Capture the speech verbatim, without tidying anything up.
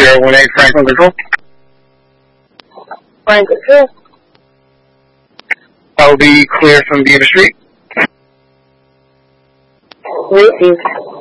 zero one eight Franklin Control. Franklin Control. I'll be clear from Beaver Street. Received.